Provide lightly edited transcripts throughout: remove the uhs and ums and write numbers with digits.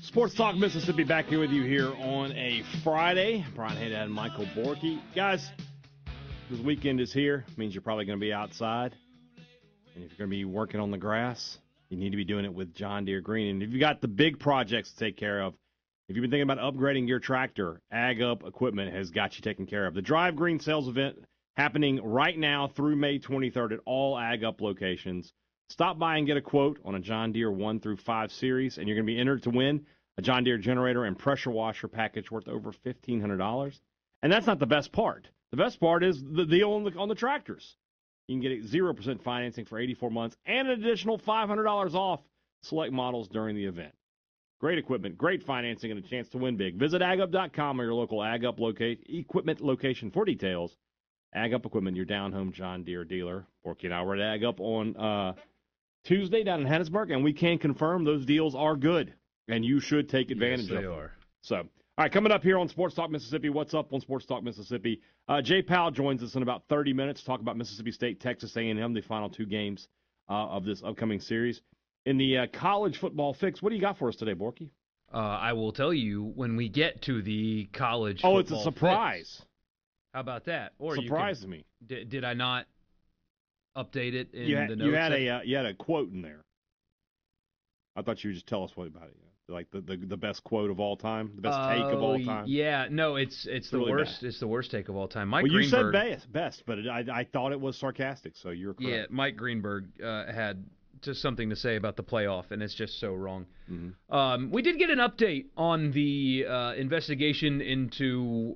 Sports Talk Mississippi back here with you here on a Friday. Brian Haydad and Michael Borky. Guys, this weekend is here. It means you're probably going to be outside. And if you're going to be working on the grass, you need to be doing it with John Deere Green. And if you've got the big projects to take care of, if you've been thinking about upgrading your tractor, Ag Up Equipment has got you taken care of. The Drive Green sales event happening right now through May 23rd at all Ag Up locations. Stop by and get a quote on a John Deere 1 through 5 series, and you're going to be entered to win a John Deere generator and pressure washer package worth over $1,500. And that's not the best part. The best part is the deal on the tractors. You can get 0% financing for 84 months and an additional $500 off select models during the event. Great equipment, great financing, and a chance to win big. Visit agup.com or your local Ag Up equipment location for details. Ag Up Equipment, your down-home John Deere dealer. Borky and I were at Ag Up on Tuesday down in Hattiesburg, and we can confirm those deals are good, and you should take advantage of them. Yes, they are. So, all right, coming up here on Sports Talk Mississippi, what's up on Sports Talk Mississippi? Jay Powell joins us in about 30 minutes to talk about Mississippi State, Texas A&M, the final two games of this upcoming series. In the college football fix, what do you got for us today, Borky? I will tell you when we get to the college Oh, football it's a surprise. fix. How about that? Or Surprised me. Did I not update it in the notes? You had a quote in there. I thought you would just tell us what about it. Like the best quote of all time, the best take of all time. Yeah, no, it's the really worst. bad. It's the worst take of all time. Mike Well, you Greenberg, said best, but I thought it was sarcastic, so you're correct. Yeah, Mike Greenberg had just something to say about the playoff, and it's just so wrong. Mm-hmm. We did get an update on the investigation into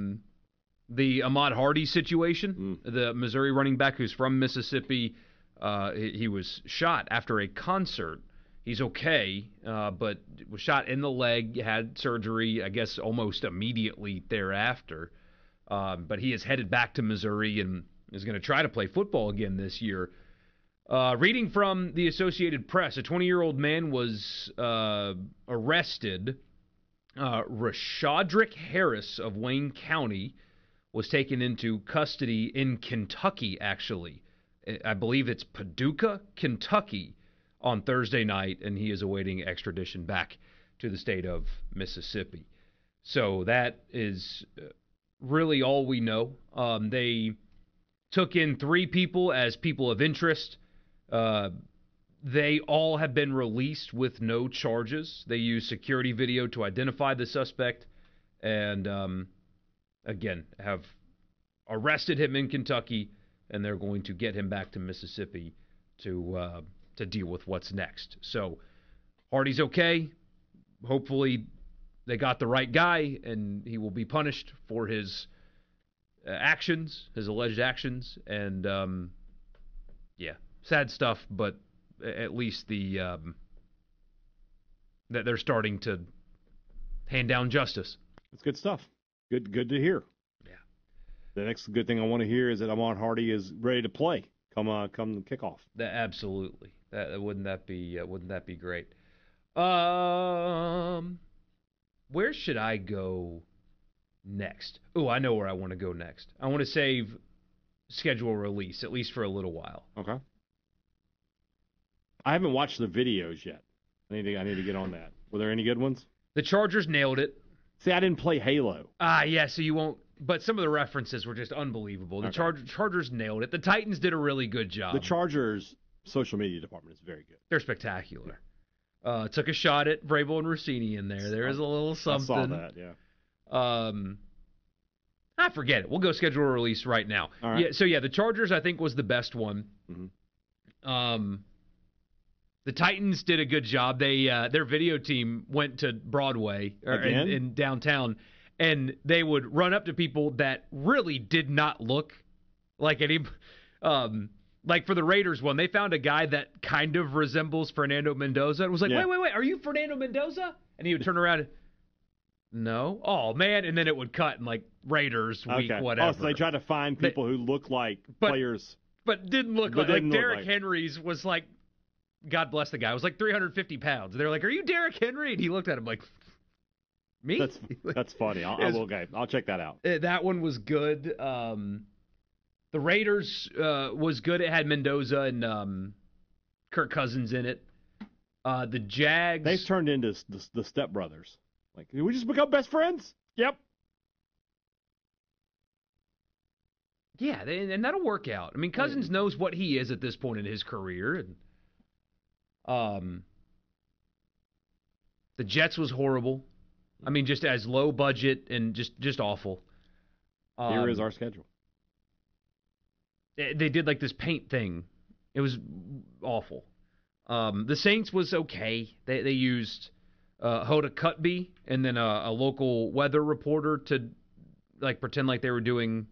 the Ahmad Hardy situation, the Missouri running back who's from Mississippi. He was shot after a concert. He's okay, but was shot in the leg, had surgery, I guess, almost immediately thereafter. But he is headed back to Missouri and is going to try to play football again this year. Reading from the Associated Press, a 20-year-old man was arrested. Rashadrick Harris of Wayne County was taken into custody in Kentucky, actually. I believe it's Paducah, Kentucky, on Thursday night, and he is awaiting extradition back to the state of Mississippi. So that is really all we know. They took in 3 people as people of interest. They all have been released with no charges. They used security video to identify the suspect and, again, have arrested him in Kentucky, and they're going to get him back to Mississippi to deal with what's next. So Hardy's okay. Hopefully they got the right guy, and he will be punished for his actions, his alleged actions. And, yeah, sad stuff, but at least that they're starting to hand down justice. That's good stuff. Good to hear. Yeah. The next good thing I want to hear is that Ahmad Hardy is ready to play come the kickoff. Absolutely. Wouldn't that be great? Where should I go next? Oh, I know where I want to go next. I want to save schedule release, at least for a little while. Okay. I haven't watched the videos yet. I need to get on that. Were there any good ones? The Chargers nailed it. See, I didn't play Halo. Yeah, so you won't. But some of the references were just unbelievable. The Chargers nailed it. The Titans did a really good job. The Chargers' social media department is very good. They're spectacular. Took a shot at Vrabel and Rossini in there. There is a little something. I saw that, yeah. I forget it. We'll go schedule a release right now. All right. Yeah, the Chargers, I think, was the best one. Mm-hmm. The Titans did a good job. They their video team went to Broadway in downtown, and they would run up to people that really did not look like any. Like for the Raiders one, they found a guy that kind of resembles Fernando Mendoza. It was like, wait, are you Fernando Mendoza? And he would turn around and, no. Oh, man. And then it would cut in like Raiders week, whatever. Oh, so they try to find people who look like players. But didn't look like Derrick Henry's was like, God bless the guy, was like 350 pounds. They're like, are you Derrick Henry? And he looked at him like, me? That's funny. I'll check that out. That one was good. The Raiders was good. It had Mendoza and Kirk Cousins in it. The Jags. They've turned into the stepbrothers. Like, did we just become best friends? Yep. Yeah, and that'll work out. I mean, Cousins knows what he is at this point in his career. And, the Jets was horrible. I mean, just as low budget and just awful. Here is our schedule. They did like this paint thing. It was awful. The Saints was okay. They used Hoda Kotb and then a local weather reporter to like pretend like they were doing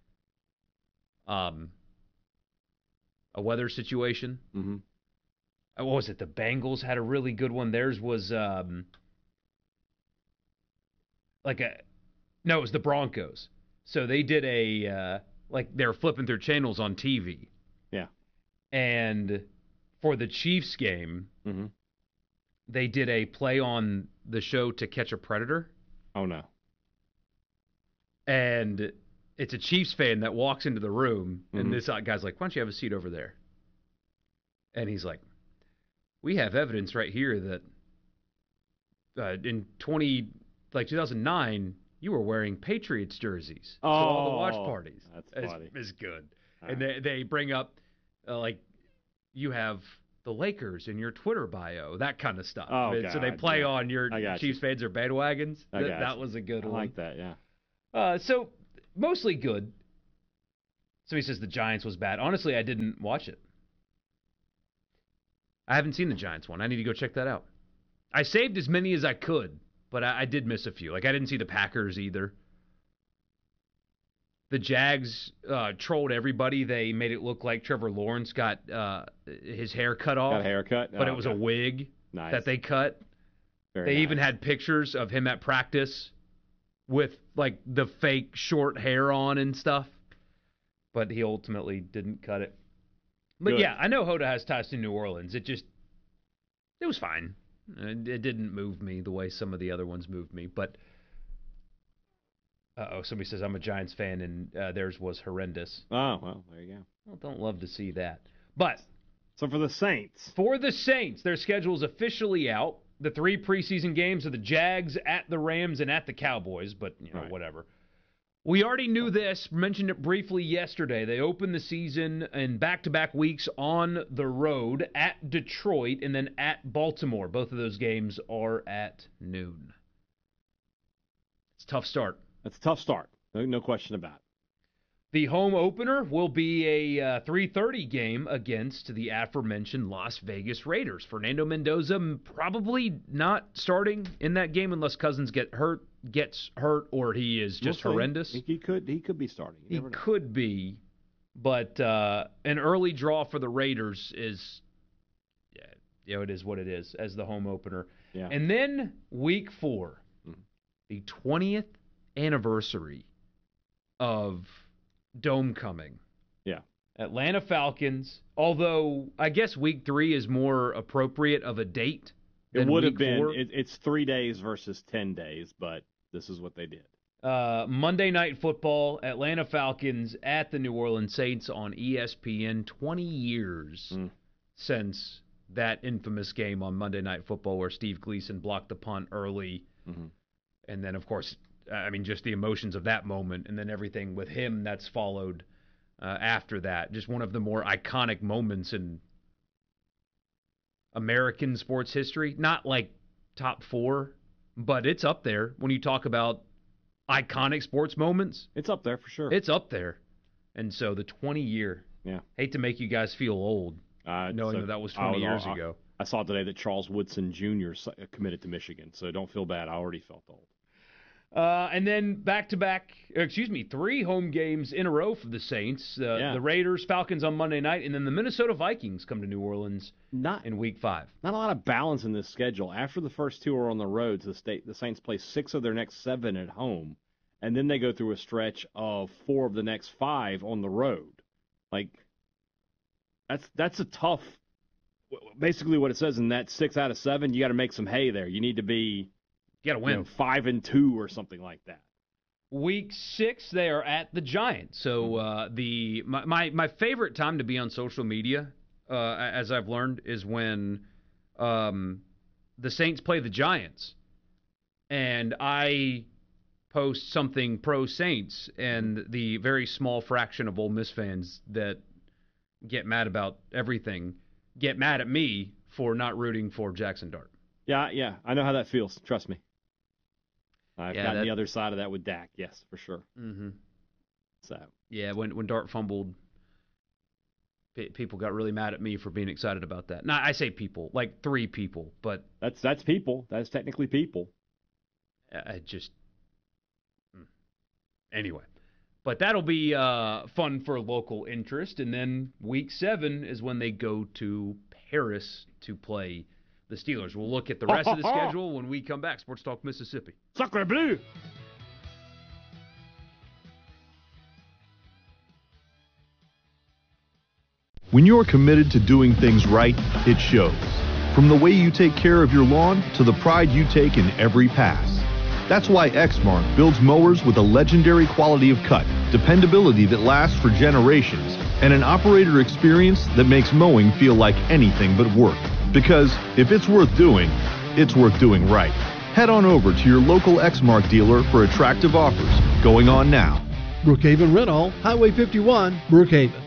a weather situation. Mm-hmm. What was it? The Bengals had a really good one. Theirs was it was the Broncos. So they did they were flipping through channels on TV. Yeah. And for the Chiefs game, mm-hmm. they did a play on the show To Catch a Predator. Oh, no. And it's a Chiefs fan that walks into the room, mm-hmm. and this guy's like, why don't you have a seat over there? And he's like, we have evidence right here that in 2009, you were wearing Patriots jerseys to all the watch parties. That's funny. It's good. All and right. they bring up, you have the Lakers in your Twitter bio, that kind of stuff. Oh, and so they play on your Chiefs fans or bandwagons. That was a good one. I like that, yeah. So, mostly good. So he says the Giants was bad. Honestly, I didn't watch it. I haven't seen the Giants one. I need to go check that out. I saved as many as I could, but I did miss a few. Like, I didn't see the Packers either. The Jags trolled everybody. They made it look like Trevor Lawrence got his hair cut off. Got a haircut? But it was a wig that they cut. They even had pictures of him at practice with, like, the fake short hair on and stuff. But he ultimately didn't cut it. But, Good. yeah, I know Hoda has ties to New Orleans. It was fine. It didn't move me the way some of the other ones moved me. But, somebody says I'm a Giants fan, and theirs was horrendous. Oh, well, there you go. Well, don't love to see that. But so for the Saints. Their schedule is officially out. The 3 preseason games are the Jags, at the Rams, and at the Cowboys. But, right. Whatever. We already knew this, mentioned it briefly yesterday. They opened the season in back-to-back weeks on the road at Detroit and then at Baltimore. Both of those games are at noon. It's a tough start. It's a tough start. No question about it. The home opener will be a 3:30 game against the aforementioned Las Vegas Raiders. Fernando Mendoza probably not starting in that game unless Cousins gets hurt, or he is just horrendous. He could be starting. He could be, but an early draw for the Raiders is, it is what it is as the home opener. Yeah. And then week 4, the 20th anniversary of Dome coming. Yeah. Atlanta Falcons, although I guess week 3 is more appropriate of a date than it would have week been. 4. It's 3 days versus 10 days, but this is what they did. Monday Night Football, Atlanta Falcons at the New Orleans Saints on ESPN. 20 years since that infamous game on Monday Night Football where Steve Gleason blocked the punt early. Mm-hmm. And then, of course, just the emotions of that moment and then everything with him that's followed after that. Just one of the more iconic moments in American sports history. Not like top 4, but it's up there when you talk about iconic sports moments. It's up there for sure. It's up there. And so the 20-year. Yeah. Hate to make you guys feel old knowing that was 20 years ago. I saw today that Charles Woodson Jr. committed to Michigan, so don't feel bad. I already felt old. And then 3 home games in a row for the Saints. The Raiders, Falcons on Monday night, and then the Minnesota Vikings come to New Orleans in week 5. Not a lot of balance in this schedule. After the first 2 are on the road, the Saints play 6 of their next 7 at home, and then they go through a stretch of 4 of the next 5 on the road. Like, that's a tough. Basically, what it says in that 6 out of 7, you got to make some hay there. You need to be. You got to win 5-2 or something like that. Week 6, they are at the Giants. So my favorite time to be on social media, as I've learned, is when the Saints play the Giants, and I post something pro Saints, and the very small fraction of Ole Miss fans that get mad about everything get mad at me for not rooting for Jackson Dart. Yeah, I know how that feels. Trust me. I've gotten the other side of that with Dak. Yes, for sure. Mm-hmm. So yeah, when Dart fumbled, people got really mad at me for being excited about that. Now I say people, like 3 people, but that's people. That's technically people. I just anyway. But that'll be fun for local interest, and then week 7 is when they go to Paris to play the Steelers. We'll look at the rest of the schedule when we come back. Sports Talk Mississippi. Sacre bleu! When you're committed to doing things right, it shows. From the way you take care of your lawn to the pride you take in every pass. That's why Exmark builds mowers with a legendary quality of cut, dependability that lasts for generations, and an operator experience that makes mowing feel like anything but work. Because if it's worth doing right. Head on over to your local Exmark dealer for attractive offers going on now. Brookhaven Rental, Highway 51, Brookhaven.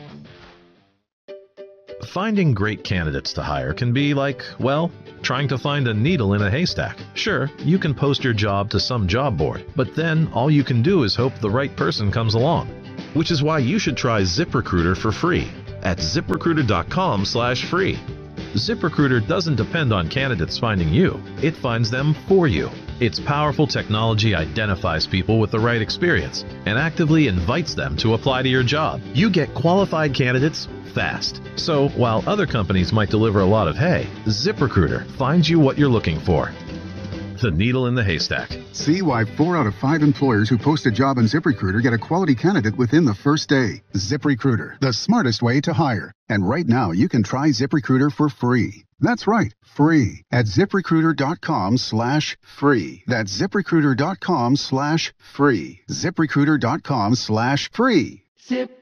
Finding great candidates to hire can be like, well, trying to find a needle in a haystack. Sure, you can post your job to some job board, but then all you can do is hope the right person comes along. Which is why you should try ZipRecruiter for free at ZipRecruiter.com/free. ZipRecruiter doesn't depend on candidates finding you. It finds them for you. Its powerful technology identifies people with the right experience and actively invites them to apply to your job. You get qualified candidates fast. So while other companies might deliver a lot of hay, ZipRecruiter finds you what you're looking for. The needle in the haystack. See why 4 out of 5 employers who post a job on ZipRecruiter get a quality candidate within the first day. ZipRecruiter, the smartest way to hire. And right now, you can try ZipRecruiter for free. That's right, free at ZipRecruiter.com/free. That's ZipRecruiter.com/free. ZipRecruiter.com/free. Zip.